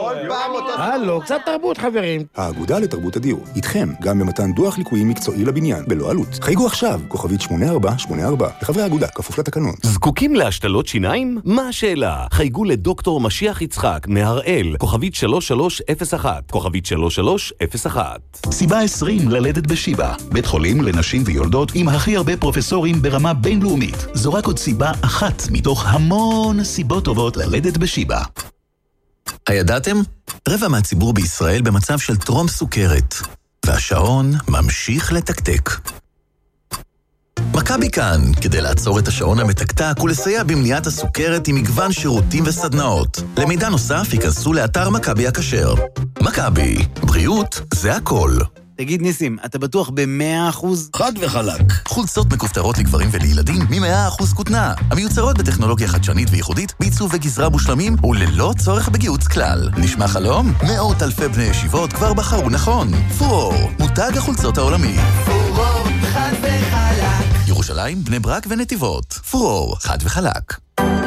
כל פעם אותו... הלו, קצת תרבות חברים. האגודה לתרבות הדיור, איתכם, גם במתן דוח ליקויים מקצועי לבניין, בלא עלות. חייגו עכשיו, כוכבית 8484, לחברי האגודה, כפוף לתקנון. זקוקים להשתלות שיניים? מה השאלה? חייגו לדוקטור משיח יצחק, מהראל, כוכבית 3301, כוכבית 3301. סיבה 20 ללדת בשיבא, בית חולים לנשים ויולדות עם הכי הרבה פרופסורים ברמה בינלאומית. זו רק עוד סיבה אחת מתוך המון סיבות טובות ללדת בשיבא. הידעתם? רבע מהציבור בישראל במצב של טרום סוכרת, והשעון ממשיך לתקתק. מכבי כאן, כדי לעצור את השעון המתקתק ולסייע במניעת הסוכרת עם מגוון שירותים וסדנאות. למידע נוסף ייכנסו לאתר מכבי הכשר. מכבי, בריאות זה הכל. תגיד ניסים, אתה בטוח ב100%? חד וחלק. חולצות מכופתרות לגברים ולילדים מ100% כותנה, המיוצרות בטכנולוגיה חדשנית וייחודית, בעיצוב וגזרה מושלמים וללא צורך בגיוץ כלל. נשמע חלום? מאות אלפי בני ישיבות כבר בחרו נכון. פורור, מותג החולצות העולמי. פורור, חד וחלק. ירושלים, בני ברק ונתיבות. פורור, חד וחלק.